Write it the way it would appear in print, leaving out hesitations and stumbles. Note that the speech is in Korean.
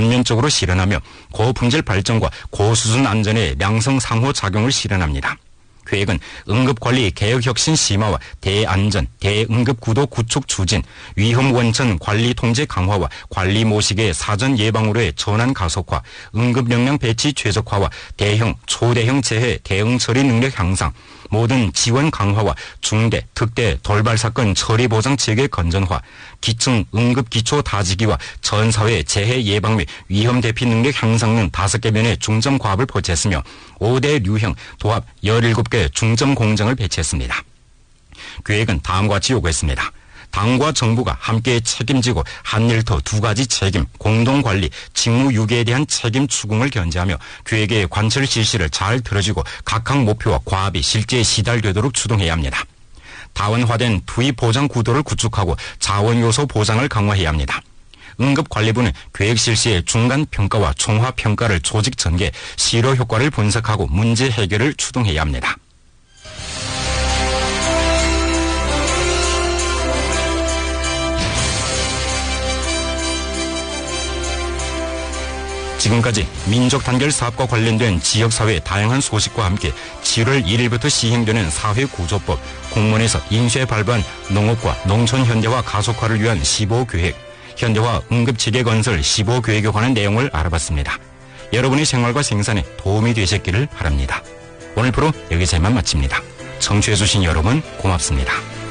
전면적으로 실현하며 고품질 발전과 고수준 안전의 양성 상호작용을 실현합니다. 계획은 응급관리 개혁혁신 심화와 대안전, 대응급구도 구축 추진, 위험원천 관리 통제 강화와 관리 모식의 사전 예방으로의 전환 가속화, 응급역량 배치 최적화와 대형, 초대형 재해 대응 처리 능력 향상, 모든 지원 강화와 중대, 특대, 돌발 사건 처리 보장 체계 건전화, 기층 응급 기초 다지기와 전 사회 재해 예방 및 위험 대피 능력 향상 등 5개 면의 중점 과업을 포착했으며 5대 류형 도합 17개 중점 공정을 배치했습니다. 계획은 다음과 같이 요구했습니다. 당과 정부가 함께 책임지고 한 일터 2가지 책임, 공동관리, 직무유기에 대한 책임 추궁을 견제하며 계획의 관철 실시를 잘 들어주고 각각 목표와 과업이 실제에 시달되도록 추동해야 합니다. 다원화된 투입 보장 구도를 구축하고 자원 요소 보장을 강화해야 합니다. 응급관리부는 계획 실시의 중간 평가와 총화 평가를 조직 전개, 실효 효과를 분석하고 문제 해결을 추동해야 합니다. 지금까지 민족단결 사업과 관련된 지역사회 다양한 소식과 함께 7월 1일부터 시행되는 사회구조법, 공무원에서 인쇄 발부한 농업과 농촌 현대화 가속화를 위한 15계획, 현대화 응급체계 건설 15계획에 관한 내용을 알아봤습니다. 여러분의 생활과 생산에 도움이 되셨기를 바랍니다. 오늘 프로 여기서만 마칩니다. 청취해주신 여러분 고맙습니다.